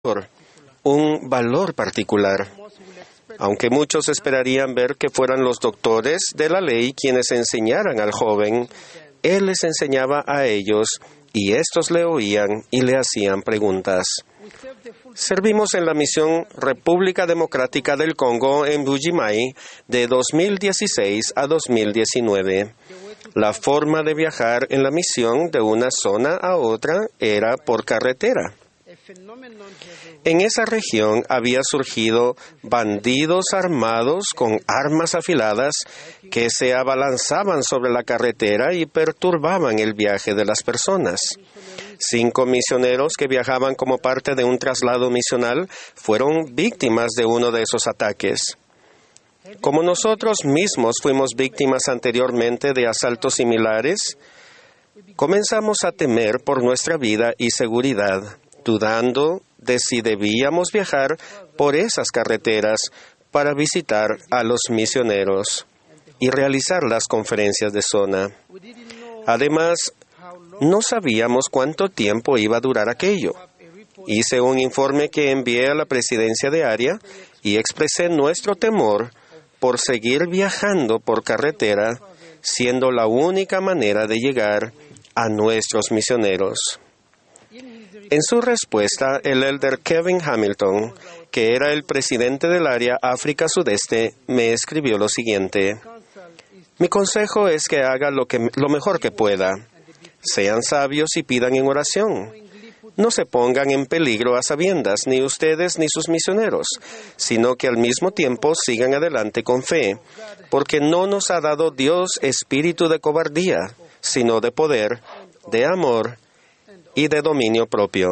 un valor particular. Aunque muchos esperarían ver que fueran los doctores de la ley quienes enseñaran al joven, él les enseñaba a ellos y estos le oían y le hacían preguntas. Servimos en la misión República Democrática del Congo en Mbuji-Mayi de 2016 a 2019. La forma de viajar en la misión de una zona a otra era por carretera. En esa región había surgido bandidos armados con armas afiladas que se abalanzaban sobre la carretera y perturbaban el viaje de las personas. 5 misioneros que viajaban como parte de un traslado misional fueron víctimas de uno de esos ataques. Como nosotros mismos fuimos víctimas anteriormente de asaltos similares, comenzamos a temer por nuestra vida y seguridad, dudando de si debíamos viajar por esas carreteras para visitar a los misioneros y realizar las conferencias de zona. Además, no sabíamos cuánto tiempo iba a durar aquello. Hice un informe que envié a la presidencia de área y expresé nuestro temor por seguir viajando por carretera, siendo la única manera de llegar a nuestros misioneros. En su respuesta, el elder Kevin Hamilton, que era el presidente del área África Sudeste, me escribió lo siguiente: mi consejo es que haga lo mejor que pueda. Sean sabios y pidan en oración. No se pongan en peligro a sabiendas, ni ustedes ni sus misioneros, sino que al mismo tiempo sigan adelante con fe, porque no nos ha dado Dios espíritu de cobardía, sino de poder, de amor y de dominio propio.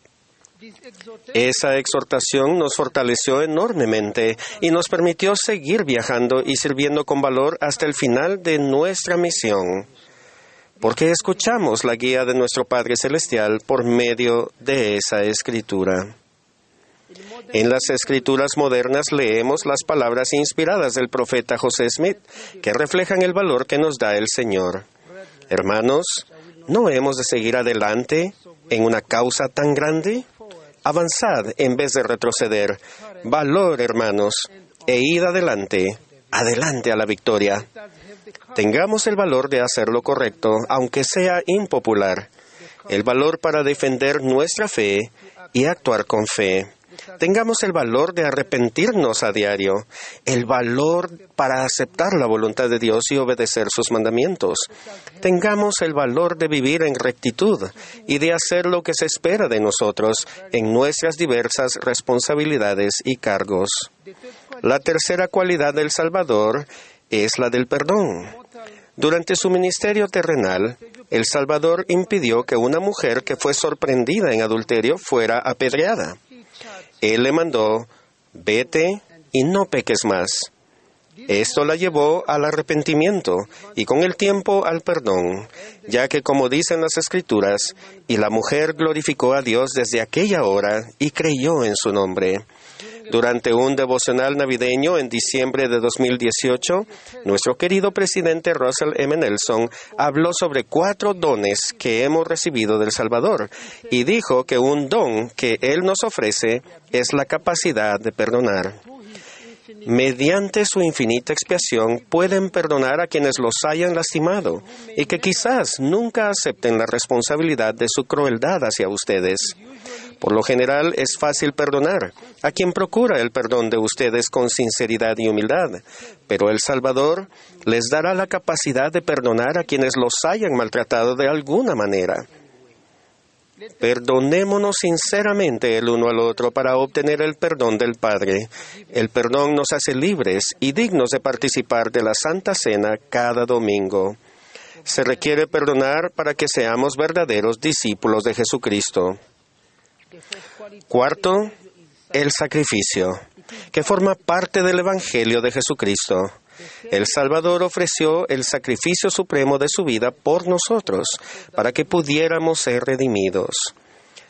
Esa exhortación nos fortaleció enormemente y nos permitió seguir viajando y sirviendo con valor hasta el final de nuestra misión, porque escuchamos la guía de nuestro Padre Celestial por medio de esa escritura. En las escrituras modernas leemos las palabras inspiradas del profeta José Smith, que reflejan el valor que nos da el Señor. Hermanos, ¿no hemos de seguir adelante en una causa tan grande? Avanzad en vez de retroceder. Valor, hermanos, e id adelante, adelante a la victoria. Tengamos el valor de hacer lo correcto, aunque sea impopular. El valor para defender nuestra fe y actuar con fe. Tengamos el valor de arrepentirnos a diario. El valor para aceptar la voluntad de Dios y obedecer sus mandamientos. Tengamos el valor de vivir en rectitud y de hacer lo que se espera de nosotros en nuestras diversas responsabilidades y cargos. La tercera cualidad del Salvador es la del perdón. Durante su ministerio terrenal, el Salvador impidió que una mujer que fue sorprendida en adulterio fuera apedreada. Él le mandó: vete y no peques más. Esto la llevó al arrepentimiento y con el tiempo al perdón, ya que, como dicen las Escrituras, y la mujer glorificó a Dios desde aquella hora y creyó en su nombre. Durante un devocional navideño en diciembre de 2018, nuestro querido presidente Russell M. Nelson habló sobre 4 dones que hemos recibido del Salvador y dijo que un don que Él nos ofrece es la capacidad de perdonar. Mediante su infinita expiación pueden perdonar a quienes los hayan lastimado y que quizás nunca acepten la responsabilidad de su crueldad hacia ustedes. Por lo general es fácil perdonar a quien procura el perdón de ustedes con sinceridad y humildad, pero el Salvador les dará la capacidad de perdonar a quienes los hayan maltratado de alguna manera. Perdonémonos sinceramente el uno al otro para obtener el perdón del Padre. El perdón nos hace libres y dignos de participar de la Santa Cena cada domingo. Se requiere perdonar para que seamos verdaderos discípulos de Jesucristo. Cuarto, el sacrificio, que forma parte del Evangelio de Jesucristo. El Salvador ofreció el sacrificio supremo de su vida por nosotros, para que pudiéramos ser redimidos.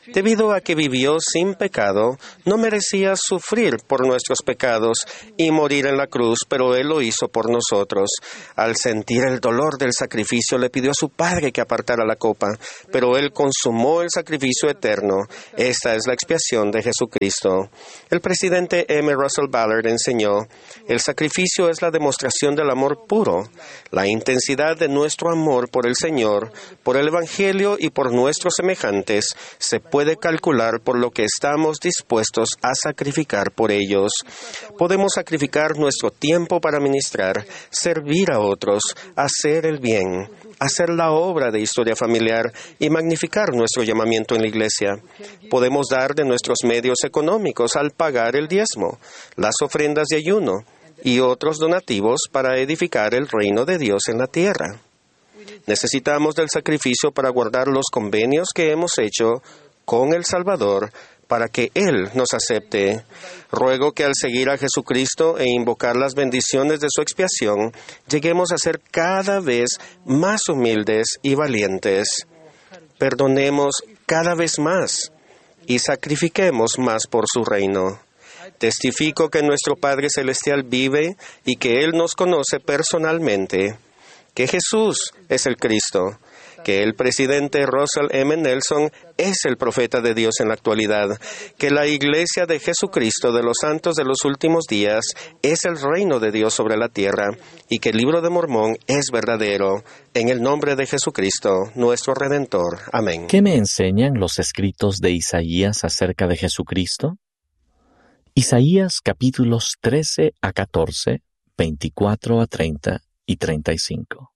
Debido a que vivió sin pecado, no merecía sufrir por nuestros pecados y morir en la cruz, pero Él lo hizo por nosotros. Al sentir el dolor del sacrificio, le pidió a su Padre que apartara la copa, pero Él consumó el sacrificio eterno. Esta es la expiación de Jesucristo. El presidente M. Russell Ballard enseñó: el sacrificio es la demostración del amor puro. La intensidad de nuestro amor por el Señor, por el Evangelio y por nuestros semejantes se puede calcular por lo que estamos dispuestos a sacrificar por ellos. Podemos sacrificar nuestro tiempo para ministrar, servir a otros, hacer el bien, hacer la obra de historia familiar y magnificar nuestro llamamiento en la iglesia. Podemos dar de nuestros medios económicos al pagar el diezmo, las ofrendas de ayuno y otros donativos para edificar el reino de Dios en la tierra. Necesitamos del sacrificio para guardar los convenios que hemos hecho con el Salvador para que Él nos acepte. Ruego que al seguir a Jesucristo e invocar las bendiciones de su expiación, lleguemos a ser cada vez más humildes y valientes. Perdonemos cada vez más y sacrifiquemos más por su reino. Testifico que nuestro Padre Celestial vive y que Él nos conoce personalmente, que Jesús es el Cristo, que el presidente Russell M. Nelson es el profeta de Dios en la actualidad, que la Iglesia de Jesucristo de los Santos de los Últimos Días es el reino de Dios sobre la tierra y que el Libro de Mormón es verdadero. En el nombre de Jesucristo, nuestro Redentor. Amén. ¿Qué me enseñan los escritos de Isaías acerca de Jesucristo? Isaías capítulos 13 a 14, 24 a 30 y 35.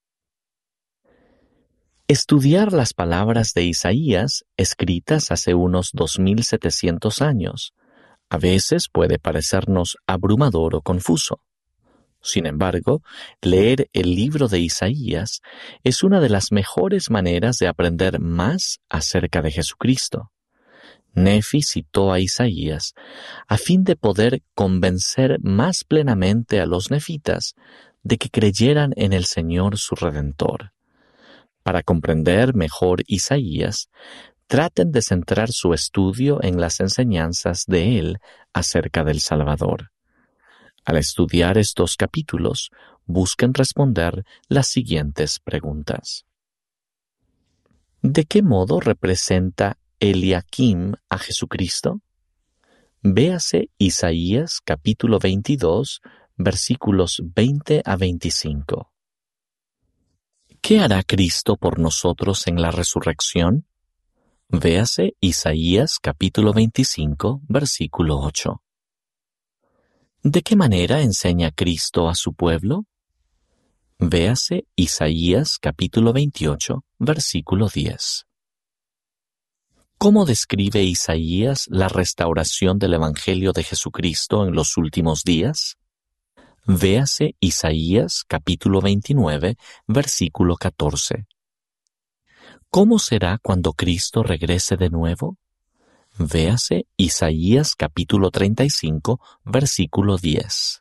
Estudiar las palabras de Isaías, escritas hace unos 2700 años, a veces puede parecernos abrumador o confuso. Sin embargo, leer el libro de Isaías es una de las mejores maneras de aprender más acerca de Jesucristo. Nefi citó a Isaías a fin de poder convencer más plenamente a los nefitas de que creyeran en el Señor su Redentor. Para comprender mejor Isaías, traten de centrar su estudio en las enseñanzas de él acerca del Salvador. Al estudiar estos capítulos, busquen responder las siguientes preguntas. ¿De qué modo representa Eliakim a Jesucristo? Véase Isaías capítulo 22, versículos 20 a 25. ¿Qué hará Cristo por nosotros en la resurrección? Véase Isaías capítulo 25, versículo 8. ¿De qué manera enseña Cristo a su pueblo? Véase Isaías capítulo 28, versículo 10. ¿Cómo describe Isaías la restauración del Evangelio de Jesucristo en los últimos días? Véase Isaías capítulo 29, versículo 14. ¿Cómo será cuando Cristo regrese de nuevo? Véase Isaías capítulo 35, versículo 10.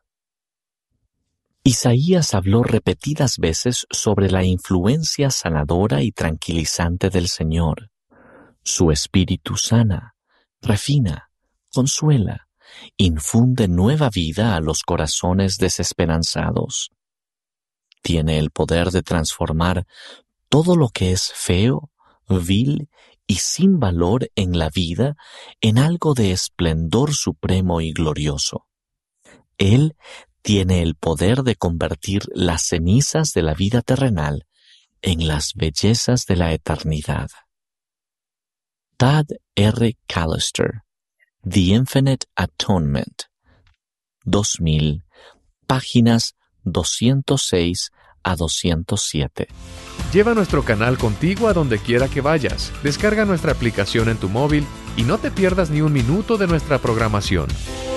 Isaías habló repetidas veces sobre la influencia sanadora y tranquilizante del Señor. Su espíritu sana, refina, consuela, infunde nueva vida a los corazones desesperanzados. Tiene el poder de transformar todo lo que es feo, vil y sin valor en la vida en algo de esplendor supremo y glorioso. Él tiene el poder de convertir las cenizas de la vida terrenal en las bellezas de la eternidad. Tad R. Callister, The Infinite Atonement, 2000, páginas 206 a 207. Lleva nuestro canal contigo a donde quiera que vayas. Descarga nuestra aplicación en tu móvil y no te pierdas ni un minuto de nuestra programación.